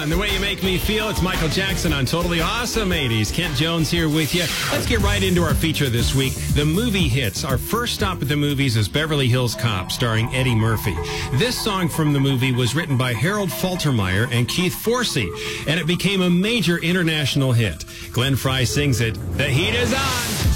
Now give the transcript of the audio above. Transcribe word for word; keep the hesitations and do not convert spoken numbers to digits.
on The Way You Make Me Feel. It's Michael Jackson on Totally Awesome eighties. Kent Jones here with you. Let's get right into our feature this week, the movie hits. Our first stop at the movies is Beverly Hills Cop, starring Eddie Murphy. This song from the movie was written by Harold Faltermeyer and Keith Forsey, and it became a major international hit. Glenn Frey sings it. The heat is on.